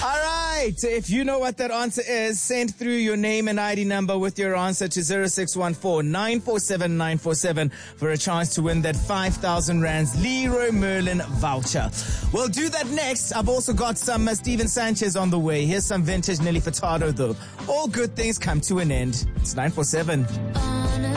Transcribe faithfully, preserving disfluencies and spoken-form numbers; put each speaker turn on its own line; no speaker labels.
All right. If you know what that answer is, send through your name and I D number with your answer to zero six one four nine four seven nine four seven for a chance to win that five thousand rands Leroy Merlin voucher. We'll do that next. I've also got some uh, Steven Sanchez on the way. Here's some vintage Nelly Furtado, though. All good things come to an end. It's nine four seven.